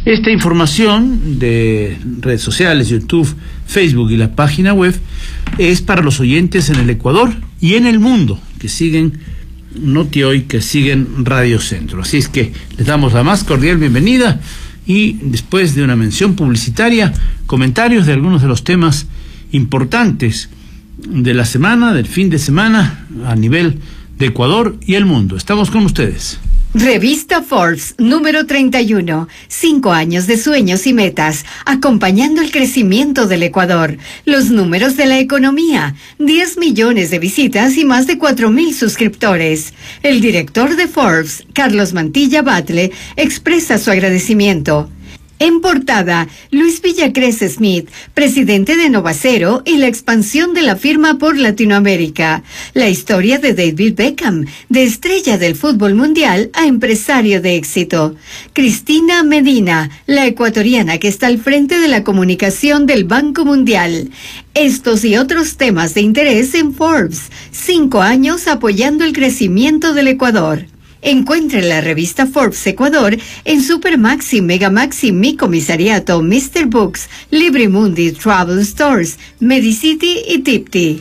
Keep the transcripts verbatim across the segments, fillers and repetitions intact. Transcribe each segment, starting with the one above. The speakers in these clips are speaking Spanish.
Esta información de redes sociales, YouTube, Facebook y la página web es para los oyentes en el Ecuador y en el mundo que siguen Noti Hoy, que siguen Radio Centro. Así es que les damos la más cordial bienvenida y después de una mención publicitaria, comentarios de algunos de los temas importantes de la semana, del fin de semana a nivel de Ecuador y el mundo. Estamos con ustedes. Revista Forbes, número treinta y uno. Cinco años de sueños y metas, acompañando el crecimiento del Ecuador. Los números de la economía, diez millones de visitas y más de cuatro mil suscriptores. El director de Forbes, Carlos Mantilla Batle, expresa su agradecimiento. En portada, Luis Villacrés Smith, presidente de Novacero y la expansión de la firma por Latinoamérica. La historia de David Beckham, de estrella del fútbol mundial a empresario de éxito. Cristina Medina, la ecuatoriana que está al frente de la comunicación del Banco Mundial. Estos y otros temas de interés en Forbes. Cinco años apoyando el crecimiento del Ecuador. Encuentre la revista Forbes Ecuador en Supermaxi, Megamaxi, Mi Comisariato, mister Books, Librimundi, Travel Stores, Medicity y Tipti.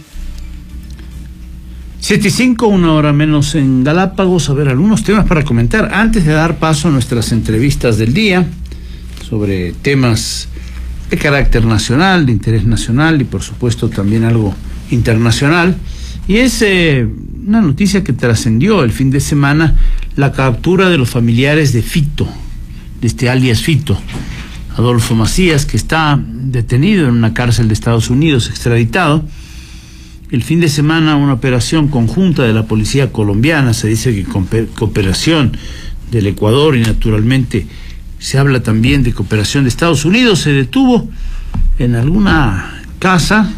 siete y cinco, una hora menos en Galápagos. A ver, algunos temas para comentar antes de dar paso a nuestras entrevistas del día sobre temas de carácter nacional, de interés nacional y por supuesto también algo internacional. Y es eh, una noticia que trascendió el fin de semana, la captura de los familiares de Fito, de este alias Fito, Adolfo Macías, que está detenido en una cárcel de Estados Unidos, extraditado. El fin de semana una operación conjunta de la policía colombiana, se dice que cooperación del Ecuador y naturalmente se habla también de cooperación de Estados Unidos, se detuvo en alguna casa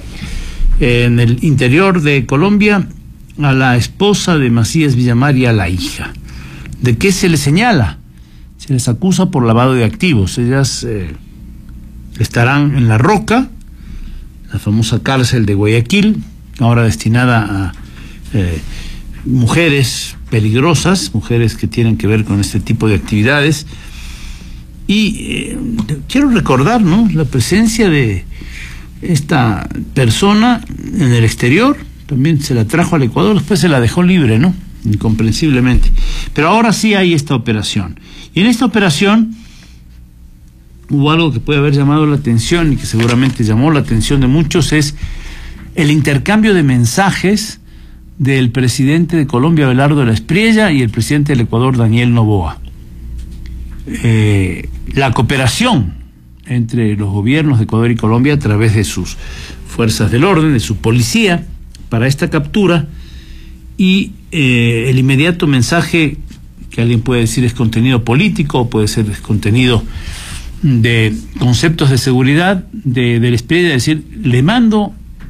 en el interior de Colombia a la esposa de Macías Villamar y a la hija. ¿De qué se les señala? Se les acusa por lavado de activos. Ellas eh, estarán en La Roca, la famosa cárcel de Guayaquil, ahora destinada a eh, mujeres peligrosas, mujeres que tienen que ver con este tipo de actividades. Y eh, quiero recordar, ¿no?, la presencia de esta persona en el exterior. También se la trajo al Ecuador, después se la dejó libre, ¿no?, incomprensiblemente. Pero ahora sí hay esta operación. Y en esta operación hubo algo que puede haber llamado la atención y que seguramente llamó la atención de muchos, es el intercambio de mensajes del presidente de Colombia, Abelardo de la Espriella, y el presidente del Ecuador, Daniel Noboa. Eh, la cooperación entre los gobiernos de Ecuador y Colombia a través de sus fuerzas del orden, de su policía, para esta captura, y eh, el inmediato mensaje, que alguien puede decir es contenido político, o puede ser contenido de conceptos de seguridad, de, de la Espriella, decir, le mando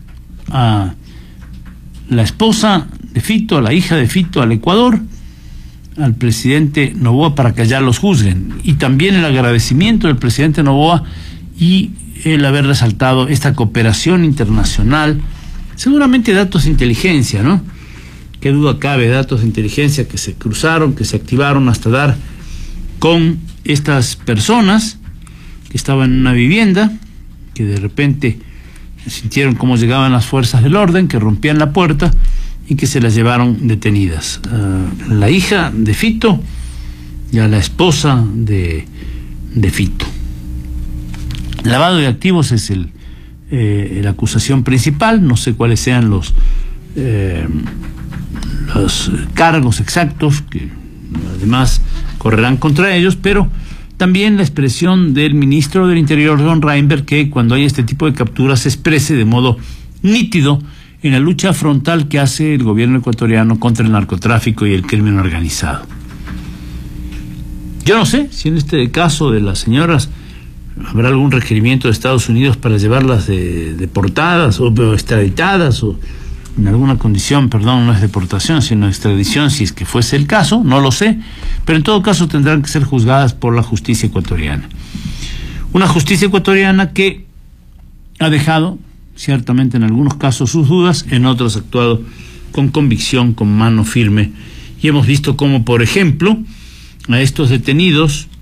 a la esposa de Fito, a la hija de Fito al Ecuador, al presidente Noboa, para que allá los juzguen. Y también el agradecimiento del presidente Noboa y el haber resaltado esta cooperación internacional, seguramente datos de inteligencia, ¿no? Qué duda cabe, datos de inteligencia que se cruzaron, que se activaron hasta dar con estas personas que estaban en una vivienda, que de repente sintieron cómo llegaban las fuerzas del orden, que rompían la puerta y que se las llevaron detenidas. Uh, la hija de Fito y a la esposa de, de Fito. Lavado de activos es el, eh, la acusación principal. No sé cuáles sean los, eh, los cargos exactos que además correrán contra ellos, pero también la expresión del ministro del Interior, John Reinberg, que cuando hay este tipo de capturas se exprese de modo nítido en la lucha frontal que hace el gobierno ecuatoriano contra el narcotráfico y el crimen organizado. Yo no sé si en este caso de las señoras habrá algún requerimiento de Estados Unidos para llevarlas de, deportadas o extraditadas, o en alguna condición, perdón, no es deportación, sino extradición, si es que fuese el caso, no lo sé, pero en todo caso tendrán que ser juzgadas por la justicia ecuatoriana. Una justicia ecuatoriana que ha dejado ciertamente en algunos casos sus dudas, en otros ha actuado con convicción, con mano firme, y hemos visto cómo, por ejemplo, a estos detenidos